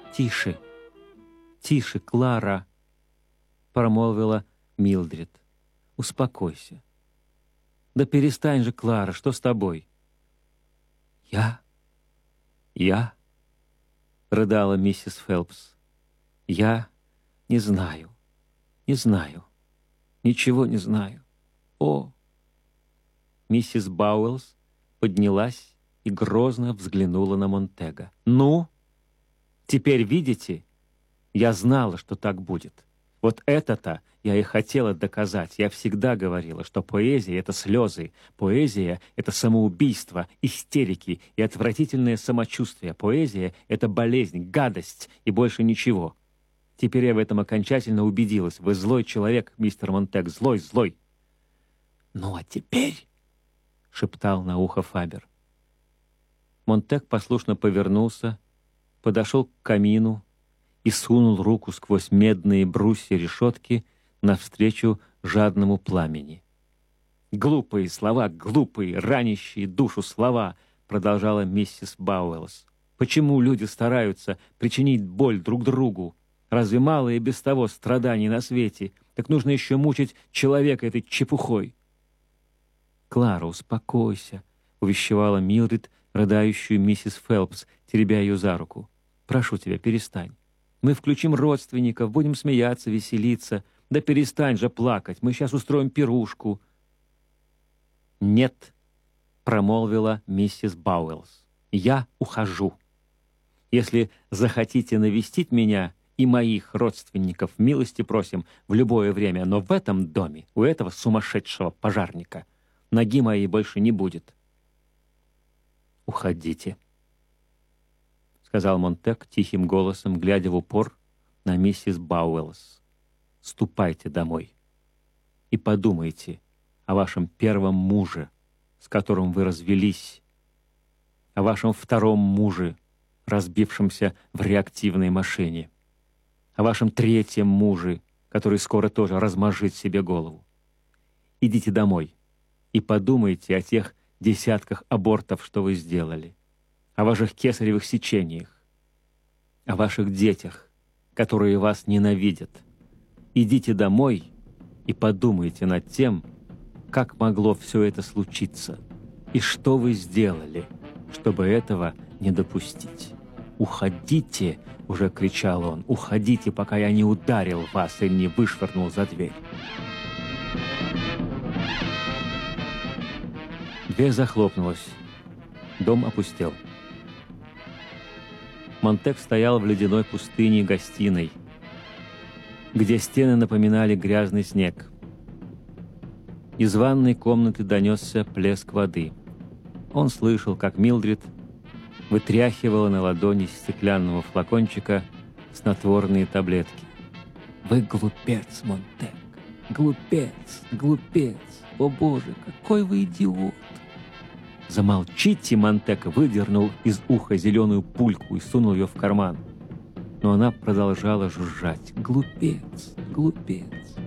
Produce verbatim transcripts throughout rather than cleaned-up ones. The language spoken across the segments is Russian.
«Тише, тише, Клара!» — промолвила Милдред. «Успокойся». «Да перестань же, Клара, что с тобой?» «Я? Я?» — рыдала миссис Фелпс. «Я не знаю, не знаю, ничего не знаю. О!» Миссис Бауэллс поднялась и грозно взглянула на Монтега. «Ну, теперь видите? Я знала, что так будет. Вот это-то я и хотела доказать. Я всегда говорила, что поэзия — это слезы, поэзия — это самоубийство, истерики и отвратительное самочувствие. Поэзия — это болезнь, гадость и больше ничего. Теперь я в этом окончательно убедилась. Вы злой человек, мистер Монтег, злой, злой». «Ну а теперь...» — шептал на ухо Фабер. Монтег послушно повернулся, подошел к камину и сунул руку сквозь медные брусья решетки навстречу жадному пламени. «Глупые слова, глупые, ранящие душу слова», — продолжала миссис Бауэллс. «Почему люди стараются причинить боль друг другу? Разве мало и без того страданий на свете? Так нужно еще мучить человека этой чепухой». «Клара, успокойся», — увещевала Милдред рыдающую миссис Фелпс, теребя ее за руку. «Прошу тебя, перестань. Мы включим родственников, будем смеяться, веселиться. Да перестань же плакать, мы сейчас устроим пирушку». «Нет», — промолвила миссис Бауэллс, — «я ухожу. Если захотите навестить меня и моих родственников, милости просим в любое время, но в этом доме, у этого сумасшедшего пожарника, ноги моей больше не будет». «Уходите», — сказал Монтег тихим голосом, глядя в упор на миссис Бауэллс. «Ступайте домой и подумайте о вашем первом муже, с которым вы развелись, о вашем втором муже, разбившемся в реактивной машине, о вашем третьем муже, который скоро тоже размажет себе голову. Идите домой и подумайте о тех десятках абортов, что вы сделали, о ваших кесаревых сечениях, о ваших детях, которые вас ненавидят. Идите домой и подумайте над тем, как могло все это случиться, и что вы сделали, чтобы этого не допустить. Уходите!» — уже кричал он. «Уходите, пока я не ударил вас и не вышвырнул за дверь». Дверь захлопнулась. Дом опустел. Монтег стоял в ледяной пустыне гостиной, где стены напоминали грязный снег. Из ванной комнаты донесся плеск воды. Он слышал, как Милдред вытряхивала на ладони стеклянного флакончика снотворные таблетки. «Вы глупец, Монтег! Глупец! Глупец! О, Боже, какой вы идиот!» «Замолчите!» — Монтег выдернул из уха зеленую пульку и сунул ее в карман. Но она продолжала жужжать. «Глупец! Глупец!»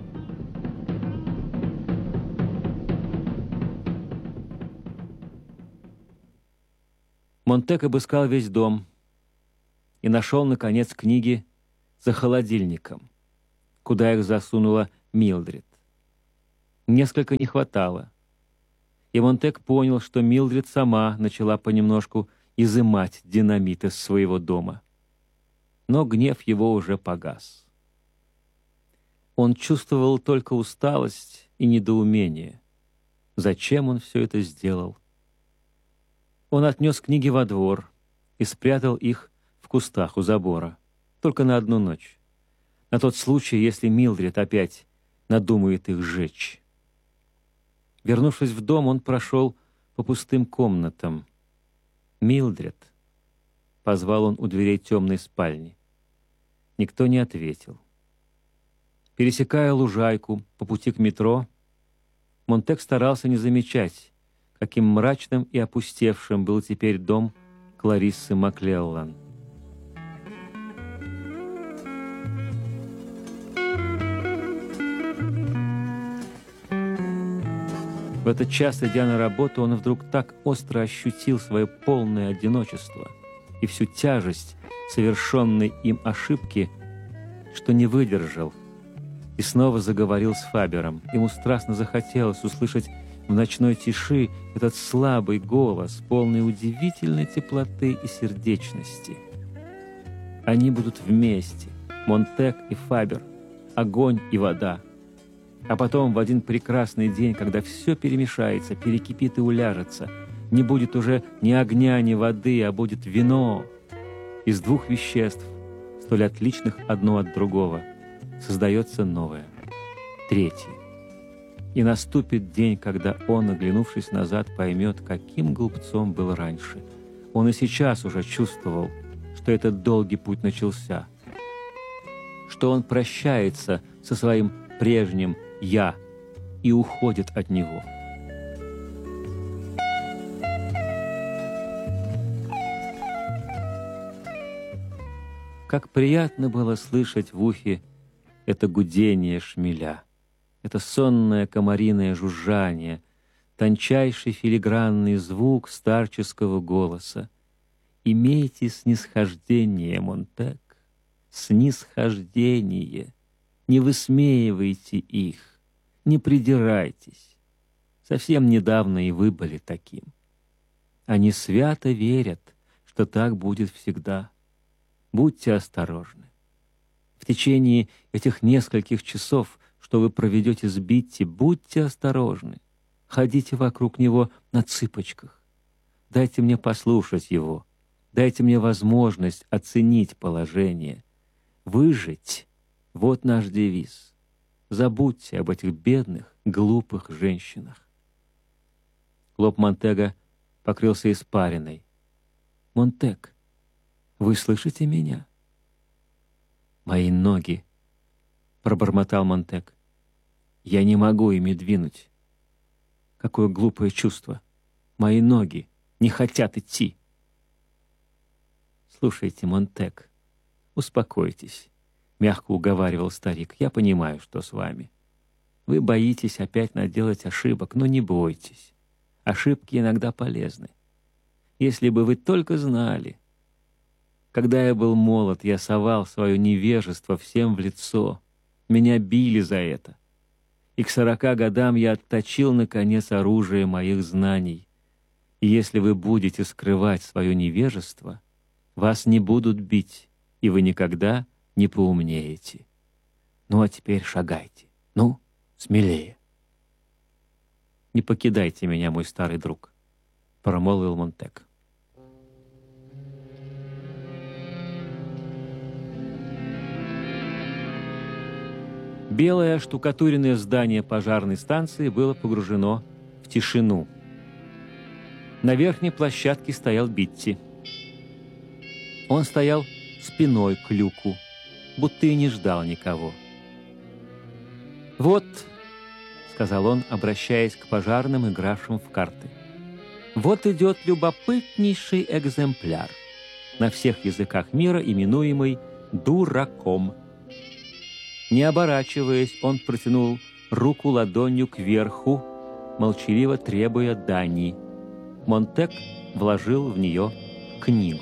Монтег обыскал весь дом и нашел, наконец, книги за холодильником, куда их засунула Милдред. Несколько не хватало, и Монтег понял, что Милдред сама начала понемножку изымать динамит из своего дома. Но гнев его уже погас. Он чувствовал только усталость и недоумение. Зачем он все это сделал? Он отнес книги во двор и спрятал их в кустах у забора. Только на одну ночь. На тот случай, если Милдред опять надумает их сжечь. Вернувшись в дом, он прошел по пустым комнатам. «Милдред!» — позвал он у дверей темной спальни. Никто не ответил. Пересекая лужайку по пути к метро, Монтег старался не замечать, каким мрачным и опустевшим был теперь дом Клариссы Маклеллан. В этот час, идя на работу, он вдруг так остро ощутил свое полное одиночество и всю тяжесть совершенной им ошибки, что не выдержал и снова заговорил с Фабером. Ему страстно захотелось услышать в ночной тиши этот слабый голос, полный удивительной теплоты и сердечности. Они будут вместе, Монтек и Фабер, огонь и вода. А потом в один прекрасный день, когда все перемешается, перекипит и уляжется, не будет уже ни огня, ни воды, а будет вино. Из двух веществ, столь отличных одно от другого, создается новое, третье. И наступит день, когда он, оглянувшись назад, поймет, каким глупцом был раньше. Он и сейчас уже чувствовал, что этот долгий путь начался, что он прощается со своим прежним «я» и уходит от него. Как приятно было слышать в ухе это гудение шмеля, это сонное комариное жужжание, тончайший филигранный звук старческого голоса. Имейте снисхождение, Монтек, снисхождение. Не высмеивайте их, не придирайтесь. Совсем недавно и вы были таким. Они свято верят, что так будет всегда. Будьте осторожны. В течение этих нескольких часов, что вы проведете с Битти, будьте осторожны. Ходите вокруг него на цыпочках. Дайте мне послушать его. Дайте мне возможность оценить положение. Выжить — вот наш девиз. Забудьте об этих бедных, глупых женщинах. Лоб Монтега покрылся испариной. «Монтек, вы слышите меня?» «Мои ноги», — пробормотал Монтек. «Я не могу ими двинуть. Какое глупое чувство. Мои ноги не хотят идти». «Слушайте, Монтек, успокойтесь», — мягко уговаривал старик. «Я понимаю, что с вами. Вы боитесь опять наделать ошибок, но не бойтесь. Ошибки иногда полезны. Если бы вы только знали. Когда я был молод, я совал свое невежество всем в лицо. Меня били за это. И к сорока годам я отточил, наконец, оружие моих знаний. И если вы будете скрывать свое невежество, вас не будут бить, и вы никогда не поумнеете. Ну, а теперь шагайте. Ну, смелее. «Не покидайте меня, мой старый друг», — промолвил Монтек. Белое штукатуренное здание пожарной станции было погружено в тишину. На верхней площадке стоял Битти. Он стоял спиной к люку, будто и не ждал никого. «Вот», — сказал он, обращаясь к пожарным, игравшим в карты, «вот идет любопытнейший экземпляр, на всех языках мира именуемый дураком». Не оборачиваясь, он протянул руку ладонью кверху, молчаливо требуя дани. Монтек вложил в нее книгу.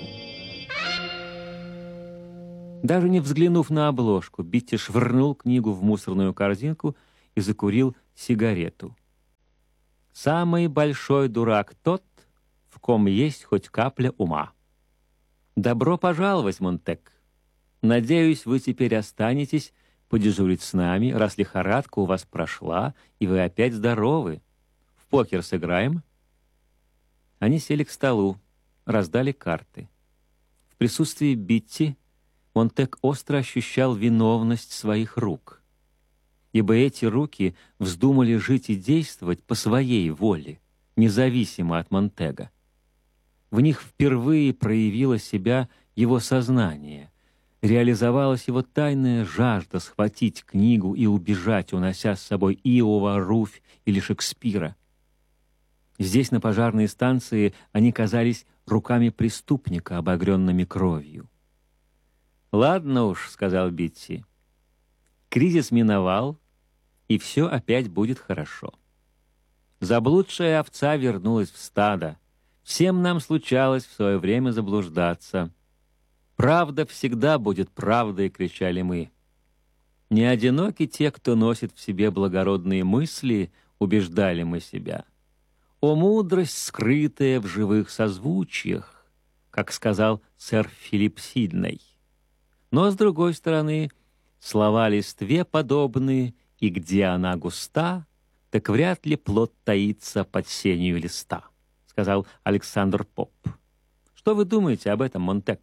Даже не взглянув на обложку, Битти швырнул книгу в мусорную корзинку и закурил сигарету. «Самый большой дурак тот, в ком есть хоть капля ума». «Добро пожаловать, Монтек. Надеюсь, вы теперь останетесь подежурить с нами, раз лихорадка у вас прошла, и вы опять здоровы. В покер сыграем?» Они сели к столу, раздали карты. В присутствии Битти Монтек остро ощущал виновность своих рук, ибо эти руки вздумали жить и действовать по своей воле, независимо от Монтега. В них впервые проявило себя его сознание, реализовалась его тайная жажда схватить книгу и убежать, унося с собой Иова, Руфь или Шекспира. Здесь, на пожарной станции, они казались руками преступника, обогренными кровью. «Ладно уж», — сказал Битти, — «кризис миновал, и все опять будет хорошо. Заблудшая овца вернулась в стадо. Всем нам случалось в свое время заблуждаться. «Правда всегда будет правдой!» — кричали мы. «Не одиноки те, кто носит в себе благородные мысли!» — убеждали мы себя. «О мудрость, скрытая в живых созвучиях!» как сказал сэр Филипп Сидней. Но, с другой стороны, слова листве подобны, и где она густа, так вряд ли плод таится под сенью листа, сказал Александр Поп. Что вы думаете об этом, Монтек?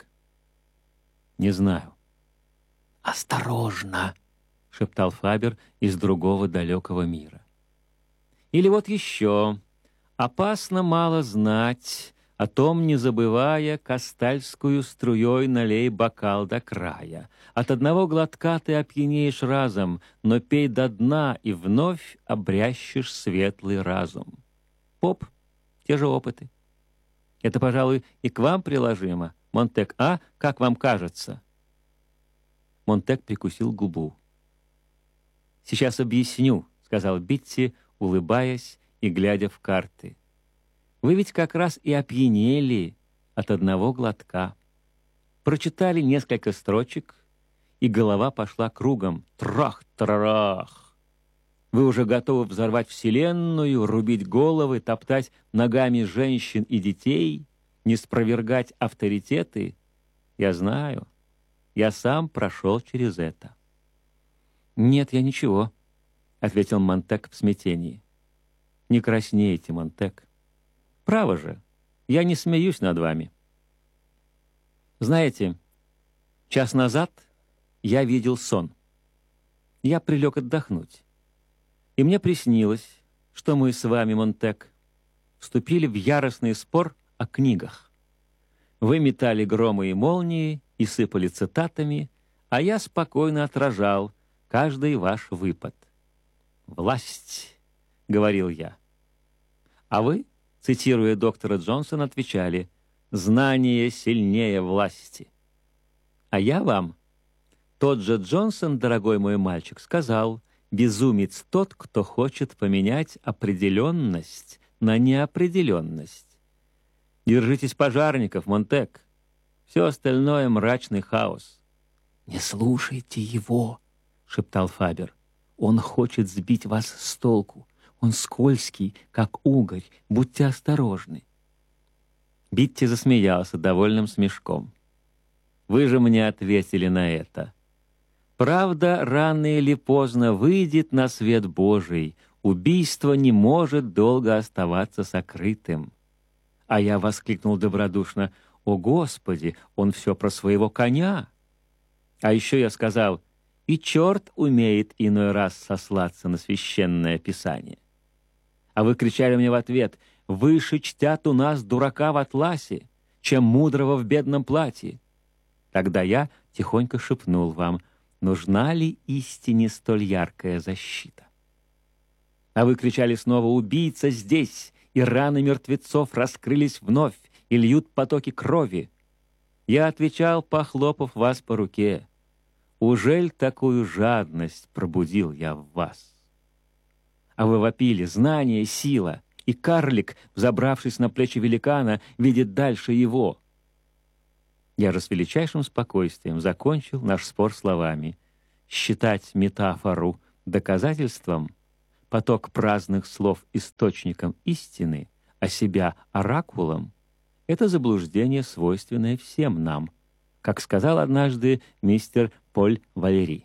Не знаю. «Осторожно!» — шептал Фабер из другого далекого мира. Или вот еще. «Опасно мало знать, о том, не забывая, кастальскую струей налей бокал до края. От одного глотка ты опьянеешь разом, но пей до дна и вновь обрящешь светлый разум». Поп, те же опыты. Это, пожалуй, и к вам приложимо, Монтек, а? Как вам кажется? Монтек прикусил губу. «Сейчас объясню», — сказал Битти, улыбаясь и глядя в карты. «Вы ведь как раз и опьянели от одного глотка. Прочитали несколько строчек, и голова пошла кругом. Трах-тарарах! Вы уже готовы взорвать вселенную, рубить головы, топтать ногами женщин и детей, не спровергать авторитеты? Я знаю, я сам прошел через это». «Нет, я ничего», — ответил Монтек в смятении. «Не краснейте, Монтек. Право же, я не смеюсь над вами. Знаете, час назад я видел сон. Я прилег отдохнуть. И мне приснилось, что мы с вами, Монтек, вступили в яростный спор о книгах. Вы метали громы и молнии и сыпали цитатами, а я спокойно отражал каждый ваш выпад. «Власть», — говорил я. А вы, цитируя доктора Джонсона, отвечали: «Знание сильнее власти». А я вам: «Тот же Джонсон, дорогой мой мальчик, сказал: безумец тот, кто хочет поменять определенность на неопределенность». Держитесь пожарников, Монтек. Все остальное — мрачный хаос. «Не слушайте его», — шептал Фабер. «Он хочет сбить вас с толку. Он скользкий, как угорь. Будьте осторожны». Битти засмеялся довольным смешком. «Вы же мне ответили на это. Правда, рано или поздно выйдет на свет Божий. Убийство не может долго оставаться сокрытым». А я воскликнул добродушно: «О, Господи, он все про своего коня!» А еще я сказал: «И черт умеет иной раз сослаться на священное писание». А вы кричали мне в ответ: «Выше чтят у нас дурака в атласе, чем мудрого в бедном платье». Тогда я тихонько шепнул вам: нужна ли истине столь яркая защита? А вы кричали снова: «Убийца здесь, и раны мертвецов раскрылись вновь, и льют потоки крови». Я отвечал, похлопав вас по руке: «Ужель такую жадность пробудил я в вас?» А вы вопили: «Знание — сила, и карлик, взобравшись на плечи великана, видит дальше его». Я же с величайшим спокойствием закончил наш спор словами: считать метафору доказательством, поток праздных слов источником истины, а себя оракулом — это заблуждение, свойственное всем нам, как сказал однажды мистер Поль Валери.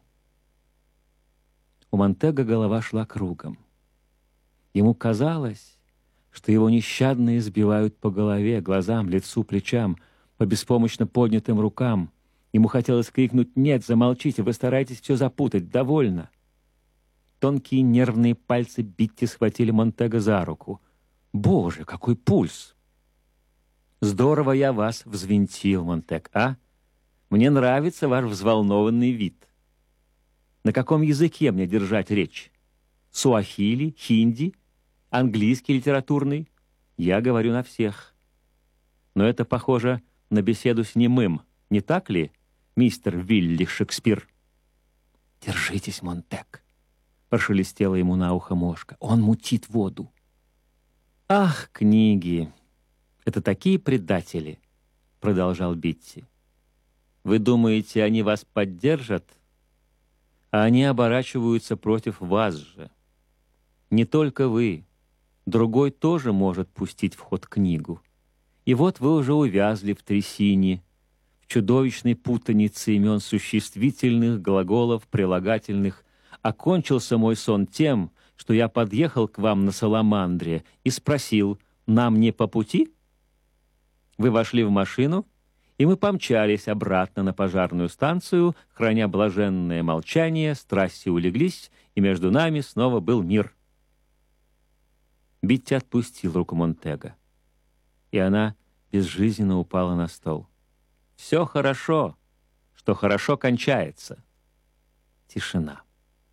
У Монтега голова шла кругом. Ему казалось, что его нещадно избивают по голове, глазам, лицу, плечам, по беспомощно поднятым рукам. Ему хотелось крикнуть: «Нет, замолчите, вы стараетесь все запутать, довольно». Тонкие нервные пальцы Битти схватили Монтега за руку. «Боже, какой пульс!» «Здорово я вас взвинтил, Монтег, а? Мне нравится ваш взволнованный вид. На каком языке мне держать речь? Суахили, хинди, английский литературный? Я говорю на всех. Но это похоже на беседу с немым, не так ли, мистер Вилли Шекспир?» «Держитесь, Монтег», — прошелестела ему на ухо мошка. «Он мутит воду». «Ах, книги! Это такие предатели!» — продолжал Битти. Вы думаете, они вас поддержат? А они оборачиваются против вас же. Не только вы. Другой тоже может пустить в ход книгу. И вот вы уже увязли в трясине, в чудовищной путанице имен существительных, глаголов, прилагательных. Окончился мой сон тем, что я подъехал к вам на саламандре и спросил, нам не по пути? Вы вошли в машину, и мы помчались обратно на пожарную станцию, храня блаженное молчание, страсти улеглись, и между нами снова был мир. Битти отпустил руку Монтега, и она безжизненно упала на стол. «Все хорошо, что хорошо кончается». Тишина.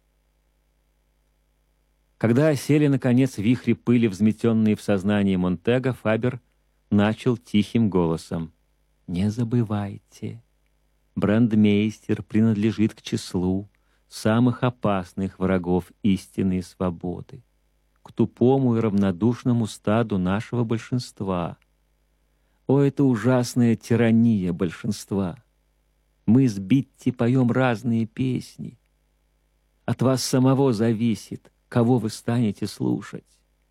Когда осели, наконец, вихри пыли, взметенные в сознании Монтега, Фабер начал тихим голосом. «Не забывайте, брандмейстер принадлежит к числу самых опасных врагов истины и свободы, к тупому и равнодушному стаду нашего большинства. О, это ужасная тирания большинства! Мы с Битти поем разные песни. От вас самого зависит, кого вы станете слушать».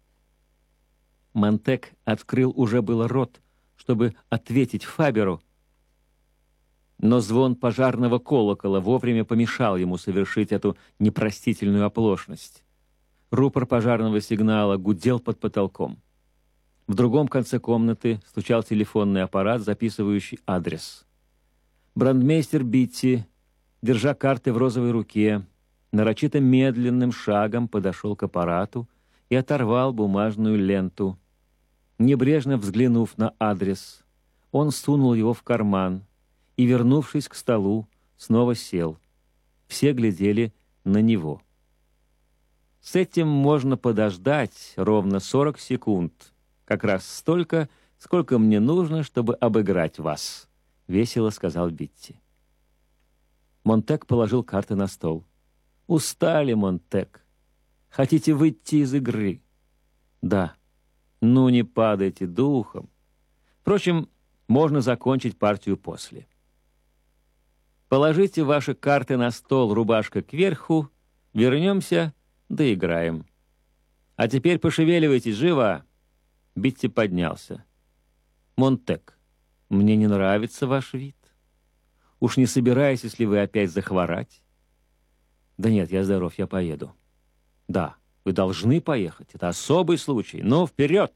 Монтег открыл уже было рот, чтобы ответить Фаберу, но звон пожарного колокола вовремя помешал ему совершить эту непростительную оплошность. Рупор пожарного сигнала гудел под потолком. В другом конце комнаты стучал телефонный аппарат, записывающий адрес. Брандмейстер Битти, держа карты в розовой руке, нарочито медленным шагом подошел к аппарату и оторвал бумажную ленту. Небрежно взглянув на адрес, он сунул его в карман и, вернувшись к столу, снова сел. Все глядели на него. «С этим можно подождать ровно сорок секунд, как раз столько, сколько мне нужно, чтобы обыграть вас», — весело сказал Битти. Монтег положил карты на стол. «Устали, Монтег? Хотите выйти из игры?» «Да». «Ну, не падайте духом. Впрочем, можно закончить партию после. Положите ваши карты на стол, рубашка кверху, вернемся, доиграем. А теперь пошевеливайтесь, живо!» Битти поднялся. «Монтег, мне не нравится ваш вид. Уж не собираетесь ли вы опять захворать?» «Да нет, я здоров, я поеду». «Да, вы должны поехать, это особый случай. Ну, вперед!»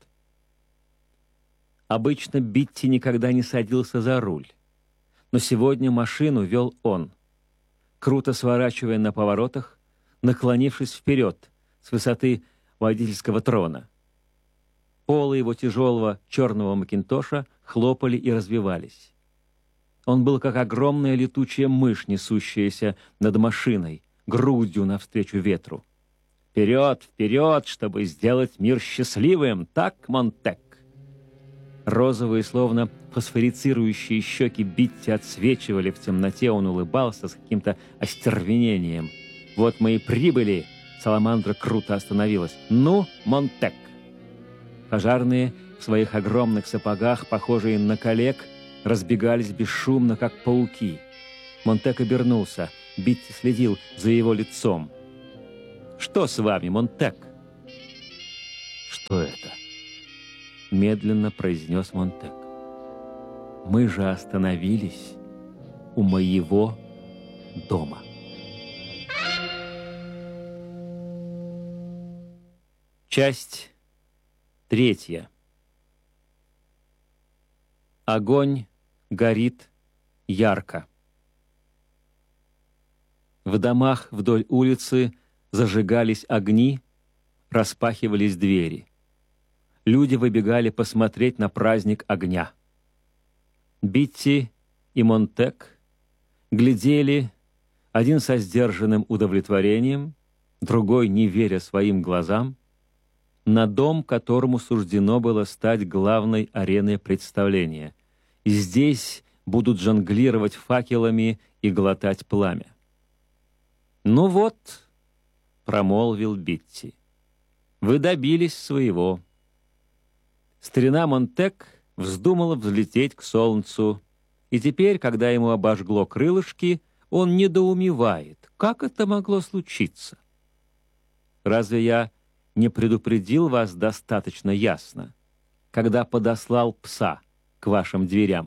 Обычно Битти никогда не садился за руль, но сегодня машину вел он, круто сворачивая на поворотах, наклонившись вперед с высоты водительского трона. Полы его тяжелого черного макинтоша хлопали и развивались. Он был как огромная летучая мышь, несущаяся над машиной, грудью навстречу ветру. «Вперед, вперед, чтобы сделать мир счастливым! Так, Монтег!» Розовые, словно фосфорицирующие щеки Битти отсвечивали в темноте, он улыбался с каким-то остервенением. «Вот мы и прибыли!» Саламандра круто остановилась. «Ну, Монтег!» Пожарные в своих огромных сапогах, похожие на коллег, разбегались бесшумно, как пауки. Монтег обернулся. Битти следил за его лицом. «Что с вами, Монтег?» «Что это?» — медленно произнес Монтег. «Мы же остановились у моего дома». Часть третья. Огонь горит ярко. В домах вдоль улицы зажигались огни, распахивались двери. Люди выбегали посмотреть на праздник огня. Битти и Монтег глядели, один со сдержанным удовлетворением, другой, не веря своим глазам, на дом, которому суждено было стать главной ареной представления. И здесь будут жонглировать факелами и глотать пламя. «Ну вот», — промолвил Битти, — «вы добились своего». Старина Монтег вздумала взлететь к солнцу И теперь, когда ему обожгло крылышки, он недоумевает, как это могло случиться. Разве я не предупредил вас достаточно ясно, когда подослал пса к вашим дверям?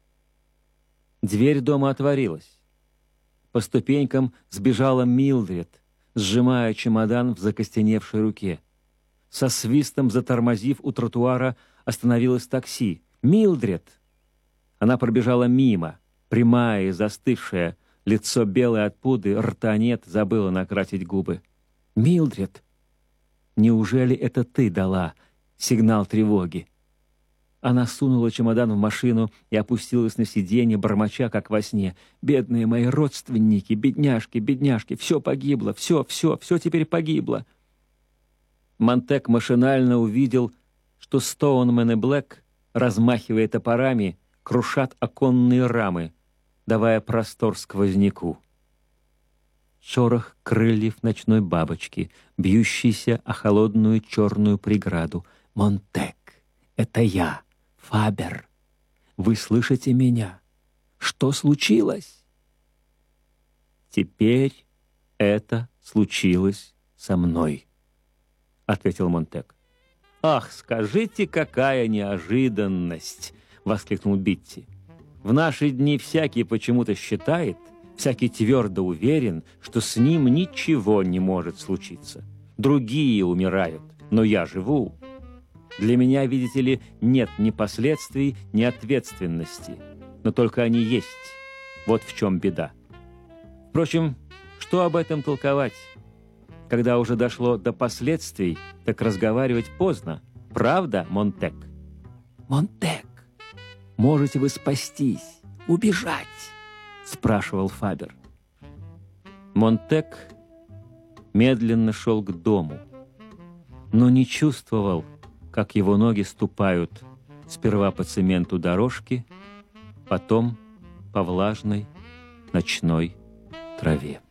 Дверь дома отворилась. По ступенькам сбежала Милдред, сжимая чемодан в закостеневшей руке. Со свистом затормозив у тротуара, остановилось такси. «Милдред!» Она пробежала мимо, прямая и застывшая, лицо белое от пудры, рта нет, забыла накрасить губы. «Милдред! Неужели это ты дала сигнал тревоги?» Она сунула чемодан в машину и опустилась на сиденье, бормоча, как во сне. «Бедные мои родственники, бедняжки, бедняжки, все погибло, все, все, все теперь погибло». Монтек машинально увидел, что Стоунмен и Блэк, размахивая топорами, крушат оконные рамы, давая простор сквозняку. Шорох крыльев ночной бабочки, бьющийся о холодную черную преграду. «Монтек, это я, Фабер. Вы слышите меня? Что случилось?» «Теперь это случилось со мной», — ответил Монтек. «Ах, скажите, какая неожиданность!» — воскликнул Битти. «В наши дни всякий почему-то считает, всякий твердо уверен, что с ним ничего не может случиться. Другие умирают, но я живу. Для меня, видите ли, нет ни последствий, ни ответственности, но только они есть. Вот в чем беда. Впрочем, что об этом толковать? Когда уже дошло до последствий, так разговаривать поздно. Правда, Монтек?» «Монтек, можете вы спастись, убежать?» — спрашивал Фабер. Монтек медленно шел к дому, но не чувствовал, как его ноги ступают сперва по цементу дорожки, потом по влажной ночной траве.